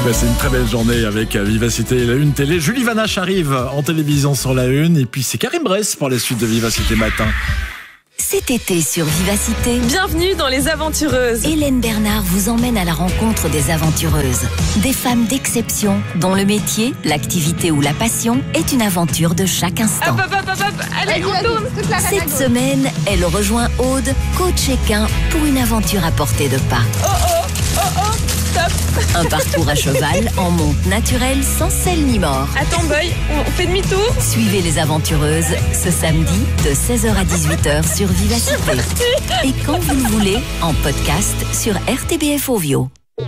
C'est une très belle journée avec Vivacité et la Une Télé. Julie Vanache arrive en télévision sur la Une et puis c'est Karim Bress pour la suite de Vivacité Matin. Cet été sur Vivacité, bienvenue dans Les Aventureuses. Hélène Bernard vous emmène à la rencontre des aventureuses. Des femmes d'exception dont le métier, l'activité ou la passion est une aventure de chaque instant. Allez, on tourne. Cette semaine, elle rejoint Aude, coach équin, pour une aventure à portée de pas. Stop. Un parcours à cheval en monte naturelle sans selle ni mort. Attends, Boy, on fait demi-tour. Suivez les aventureuses ce samedi de 16h à 18h sur Vivacité. Et quand vous le voulez, en podcast sur RTBF Ovio.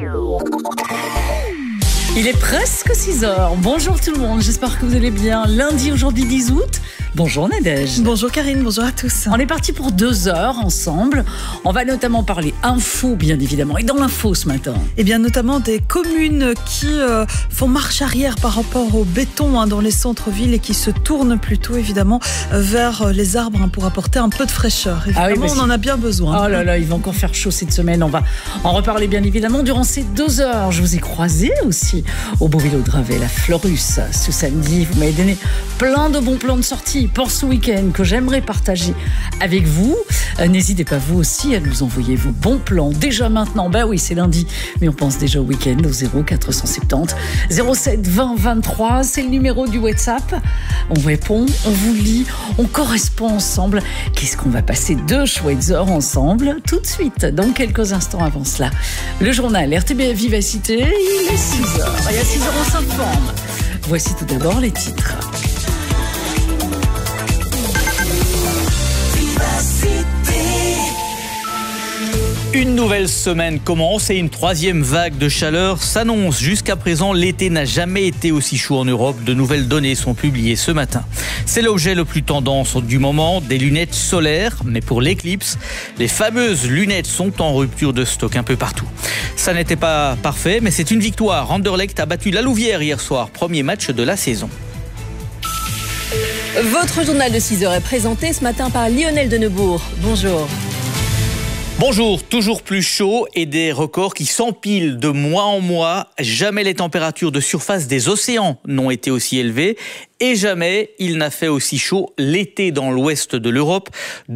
Il est presque 6h. Bonjour tout le monde, j'espère que vous allez bien. Lundi, aujourd'hui 10 août. Bonjour Nadège. Bonjour Karine, bonjour à tous. On est parti pour 2 heures ensemble. On va notamment parler info, bien évidemment. Et dans l'info ce matin, Eh bien, notamment des communes qui font marche arrière par rapport au béton dans les centres-villes et qui se tournent plutôt évidemment vers les arbres pour apporter un peu de fraîcheur. Évidemment, on en a bien besoin. Oh là là, il va encore faire chaud cette semaine. On va en reparler bien évidemment durant ces 2 heures. Je vous ai croisé aussi au Beau Vélo de Ravel à Fleurus ce samedi. Vous m'avez donné plein de bons plans de sortie pour ce week-end que j'aimerais partager avec vous. N'hésitez pas vous aussi à nous envoyer vos bons plans déjà maintenant. Ben oui, c'est lundi, mais on pense déjà au week-end au 0470 07 20 23. C'est le numéro du WhatsApp. On répond, on vous lit, on correspond ensemble. Qu'est-ce qu'on va passer 2 chouettes heures ensemble tout de suite, dans quelques instants avant cela. Le journal RTBF Vivacité, il est 6h. Il y a 6h, on s'informe. Voici tout d'abord les titres. Une nouvelle semaine commence et une 3e vague de chaleur s'annonce. Jusqu'à présent, l'été n'a jamais été aussi chaud en Europe. De nouvelles données sont publiées ce matin. C'est l'objet le plus tendance du moment, des lunettes solaires. Mais pour l'éclipse, les fameuses lunettes sont en rupture de stock un peu partout. Ça n'était pas parfait, mais c'est une victoire. Anderlecht a battu la Louvière hier soir, premier match de la saison. Votre journal de 6h est présenté ce matin par Lionel Denebourg. Bonjour. Bonjour, toujours plus chaud et des records qui s'empilent de mois en mois. Jamais les températures de surface des océans n'ont été aussi élevées et jamais il n'a fait aussi chaud l'été dans l'ouest de l'Europe.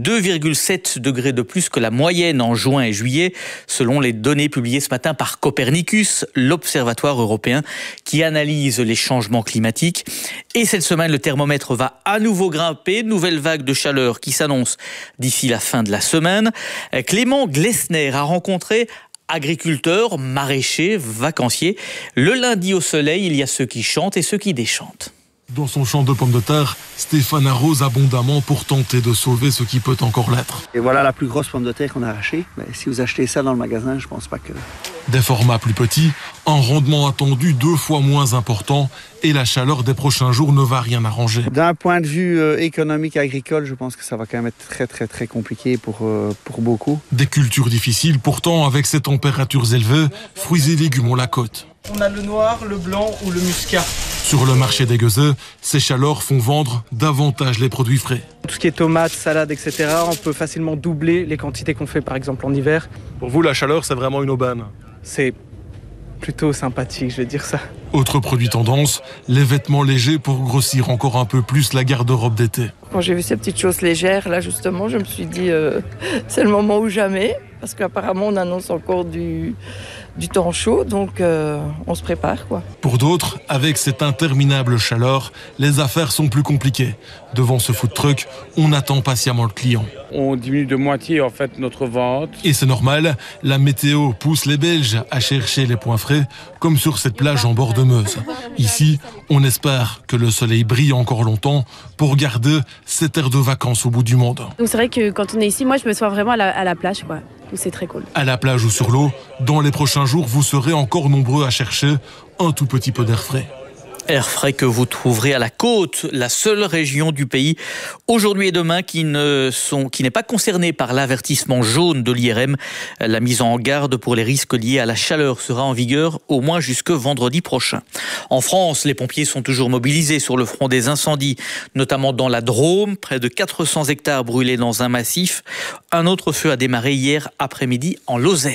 2,7 degrés de plus que la moyenne en juin et juillet, selon les données publiées ce matin par Copernicus, l'observatoire européen qui analyse les changements climatiques. Et cette semaine, le thermomètre va à nouveau grimper. Nouvelle vague de chaleur qui s'annonce d'ici la fin de la semaine. Clément Glessner a rencontré agriculteurs, maraîchers, vacanciers. Le lundi au soleil, il y a ceux qui chantent et ceux qui déchantent. Dans son champ de pommes de terre, Stéphane arrose abondamment pour tenter de sauver ce qui peut encore l'être. Et voilà la plus grosse pomme de terre qu'on a arrachée. Mais si vous achetez ça dans le magasin, je pense pas que... Des formats plus petits, un rendement attendu 2 fois moins important et la chaleur des prochains jours ne va rien arranger. D'un point de vue économique agricole, je pense que ça va quand même être très compliqué pour beaucoup. Des cultures difficiles, pourtant avec ces températures élevées, fruits et légumes ont la cote. On a le noir, le blanc ou le muscat. Sur le marché des Gueuseux, ces chaleurs font vendre davantage les produits frais. Tout ce qui est tomates, salades, etc., on peut facilement doubler les quantités qu'on fait par exemple en hiver. Pour vous, la chaleur, c'est vraiment une aubaine? C'est plutôt sympathique, je vais dire ça. Autre produit tendance, les vêtements légers pour grossir encore un peu plus la garde-robe d'été. Quand j'ai vu ces petites choses légères, là justement, je me suis dit c'est le moment ou jamais, parce qu'apparemment on annonce encore du temps chaud, donc on se prépare, quoi. Pour d'autres, avec cette interminable chaleur, les affaires sont plus compliquées. Devant ce food truck, on attend patiemment le client. On diminue de moitié en fait notre vente. Et c'est normal, la météo pousse les Belges à chercher les points frais, comme sur cette plage en bord de Meuse. Ici, on espère que le soleil brille encore longtemps pour garder cette aire de vacances au bout du monde. Donc c'est vrai que quand on est ici, moi je me sens vraiment à la plage, quoi. Donc c'est très cool. À la plage ou sur l'eau, dans les prochains jours, vous serez encore nombreux à chercher un tout petit peu d'air frais. Air frais que vous trouverez à la côte, la seule région du pays aujourd'hui et demain qui n'est pas concernée par l'avertissement jaune de l'IRM. La mise en garde pour les risques liés à la chaleur sera en vigueur au moins jusque vendredi prochain. En France, les pompiers sont toujours mobilisés sur le front des incendies, notamment dans la Drôme, près de 400 hectares brûlés dans un massif. Un autre feu a démarré hier après-midi en Lozère.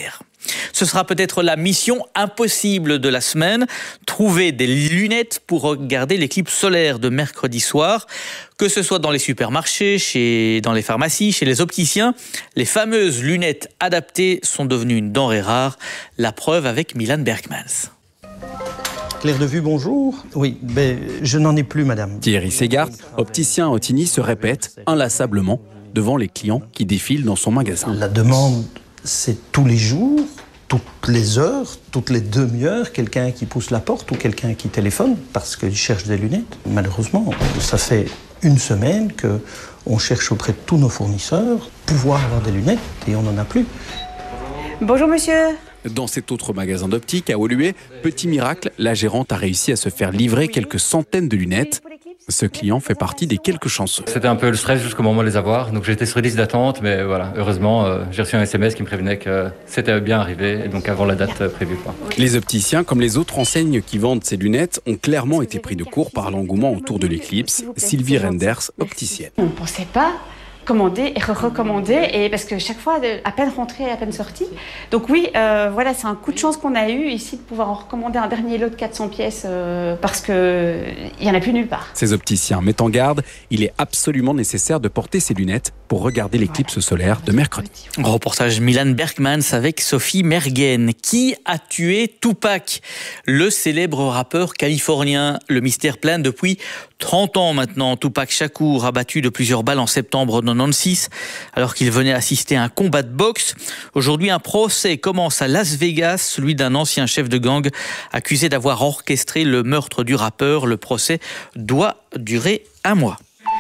Ce sera peut-être la mission impossible de la semaine, trouver des lunettes pour regarder l'éclipse solaire de mercredi soir. Que ce soit dans les supermarchés, dans les pharmacies, chez les opticiens, les fameuses lunettes adaptées sont devenues une denrée rare. La preuve avec Milan Bergmans. Claire de vue, bonjour. Oui, je n'en ai plus, madame. Thierry Ségart, opticien à Ottignies, se répète inlassablement devant les clients qui défilent dans son magasin. La demande, c'est tous les jours, toutes les heures, toutes les demi-heures, quelqu'un qui pousse la porte ou quelqu'un qui téléphone parce qu'il cherche des lunettes. Malheureusement, ça fait une semaine qu'on cherche auprès de tous nos fournisseurs pouvoir avoir des lunettes et on n'en a plus. Bonjour monsieur. Dans cet autre magasin d'optique à Woluwe, petit miracle, la gérante a réussi à se faire livrer quelques centaines de lunettes. Ce client fait partie des quelques chanceux. C'était un peu le stress jusqu'au moment de les avoir, donc j'étais sur liste d'attente, mais voilà, heureusement, j'ai reçu un SMS qui me prévenait que c'était bien arrivé, et donc avant la date prévue. Les opticiens, comme les autres enseignes qui vendent ces lunettes, ont clairement été pris de court par l'engouement autour de l'éclipse. Sylvie Renders, opticienne. On ne pensait pas commander et recommander, et parce que chaque fois, à peine rentrée, à peine sortie. Donc oui, voilà, c'est un coup de chance qu'on a eu ici de pouvoir en recommander un dernier lot de 400 pièces parce qu'il n'y en a plus nulle part. Ces opticiens mettent en garde, il est absolument nécessaire de porter ses lunettes pour regarder l'éclipse solaire de mercredi. Reportage Milan Bergmans avec Sophie Mergen. Qui a tué Tupac, le célèbre rappeur californien? Le mystère plane depuis 30 ans maintenant. Tupac Shakur, abattu de plusieurs balles en septembre 1996, alors qu'il venait assister à un combat de boxe. Aujourd'hui, un procès commence à Las Vegas, celui d'un ancien chef de gang accusé d'avoir orchestré le meurtre du rappeur. Le procès doit durer 1 mois.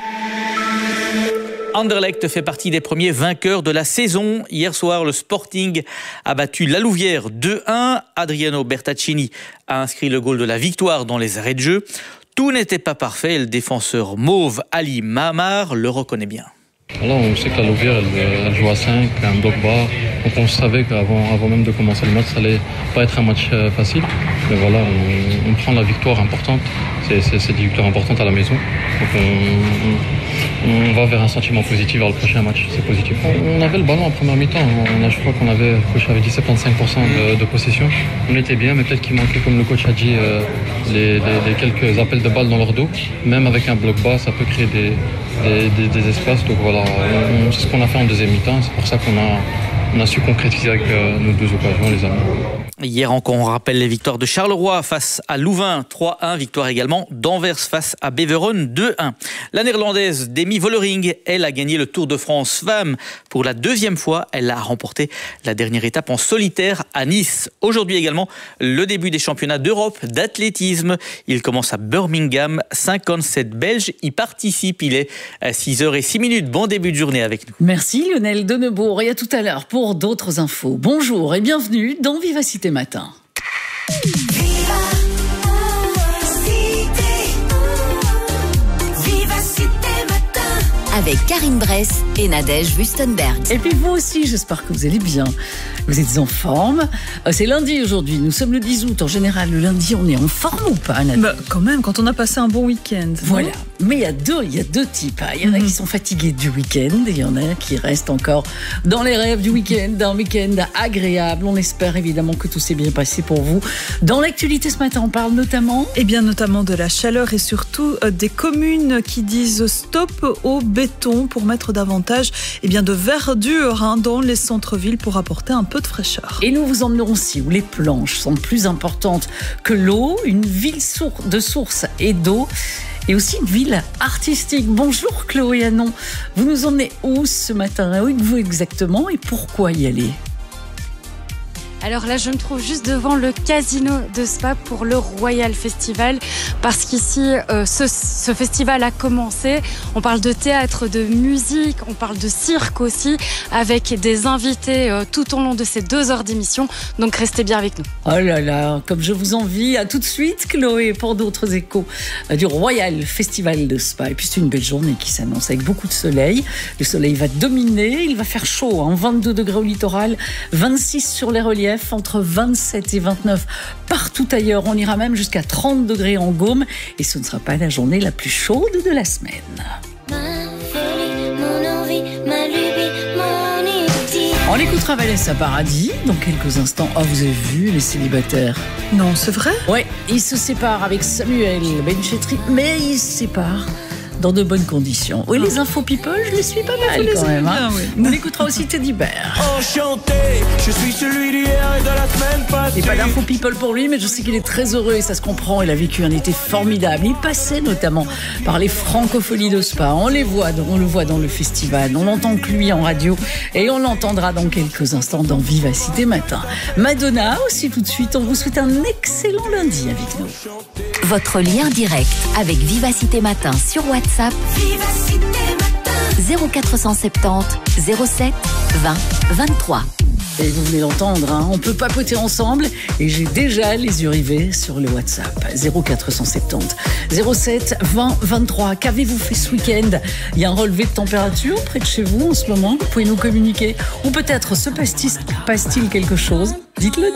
Anderlecht fait partie des premiers vainqueurs de la saison. Hier soir, le Sporting a battu la Louvière 2-1. Adriano Bertaccini a inscrit le goal de la victoire dans les arrêts de jeu. Tout n'était pas parfait. Le défenseur mauve Ali Mamar le reconnaît bien. Voilà, on sait que la Louvière, elle joue à 5, un bloc bas. Donc on savait qu'avant même de commencer le match, ça allait pas être un match facile. Mais voilà, on prend la victoire importante. C'est des victoires importantes à la maison. Donc on va vers un sentiment positif vers le prochain match. C'est positif. On avait le ballon en première mi-temps. Je crois qu'on avait, le coach avait dit 75% de possession. On était bien, mais peut-être qu'il manquait, comme le coach a dit, les quelques appels de balles dans leur dos. Même avec un bloc bas, ça peut créer des espaces. Donc voilà, c'est ce qu'on a fait en deuxième mi-temps. C'est pour ça qu'on a su concrétiser avec nos 2 occasions, les amis. Hier encore, on rappelle les victoires de Charleroi face à Louvain 3-1, victoire également d'Anvers face à Beveren 2-1. La néerlandaise Demi Vollering, elle a gagné le Tour de France femmes pour la 2e fois. Elle a remporté la dernière étape en solitaire à Nice. Aujourd'hui également, le début des championnats d'Europe d'athlétisme. Il commence à Birmingham. 57 Belges y participent. Il est à 6h06. Bon début de journée avec nous. Merci Lionel Denebourg et à tout à l'heure pour d'autres infos. Bonjour et bienvenue dans Vivacité Matin. Avec Karine Bress et Nadège Wüstenberg. Et puis vous aussi, j'espère que vous allez bien. Vous êtes en forme. C'est lundi aujourd'hui, nous sommes le 10 août. En général, le lundi, on est en forme ou pas, Nadège? Quand même, quand on a passé un bon week-end. Voilà. Mais il y a deux types. Il y en a qui sont fatigués du week-end et il y en a qui restent encore dans les rêves du week-end, d'un week-end agréable. On espère évidemment que tout s'est bien passé pour vous. Dans l'actualité ce matin, on parle notamment de la chaleur et surtout des communes qui disent stop au béton pour mettre davantage de verdure dans les centres-villes pour apporter un peu de fraîcheur. Et nous vous emmenerons aussi où les planches sont plus importantes que l'eau, une ville de sources et d'eau. Et aussi une ville artistique. Bonjour Chloé Hanon. Vous nous emmenez où ce matin? Où êtes-vous exactement et pourquoi y aller? Alors là, je me trouve juste devant le casino de Spa pour le Royal Festival parce qu'ici, ce festival a commencé. On parle de théâtre, de musique, on parle de cirque aussi avec des invités tout au long de ces 2 heures d'émission. Donc restez bien avec nous. Oh là là, comme je vous envie. À tout de suite Chloé pour d'autres échos du Royal Festival de Spa. Et puis c'est une belle journée qui s'annonce avec beaucoup de soleil. Le soleil va dominer, il va faire chaud, 22 degrés au littoral, 26 sur les reliefs, entre 27 et 29 partout ailleurs. On ira même jusqu'à 30 degrés en Gaume et ce ne sera pas la journée la plus chaude de la semaine. On écoutera Vanessa Paradis dans quelques instants. Oh, vous avez vu les célibataires? Non, c'est vrai? Ouais, ils se séparent avec Samuel Benchetri, mais ils se séparent dans de bonnes conditions. Oui, les infos people, je les suis pas mal quand même. Hein. Oui. On écoutera aussi Teddy Bear. Enchanté, je suis celui d'hier et de la semaine passée. Et pas d'infos people pour lui, mais je sais qu'il est très heureux et ça se comprend. Il a vécu un été formidable. Il passait notamment par les Francopholies de Spa. On le voit dans le festival. On l'entend que lui en radio et on l'entendra dans quelques instants dans Vivacité Matin. Madonna aussi tout de suite. On vous souhaite un excellent lundi avec nous. Votre lien direct avec Vivacité Matin sur WhatsApp. 0470 07 20 23. Et vous venez l'entendre, hein, on peut papoter ensemble et j'ai déjà les yeux rivés sur le WhatsApp. 0470 07 20 23. Qu'avez-vous fait ce week-end? Il y a un relevé de température près de chez vous en ce moment? Vous pouvez nous communiquer. Ou peut-être se passe-t-il quelque chose? Dites-le.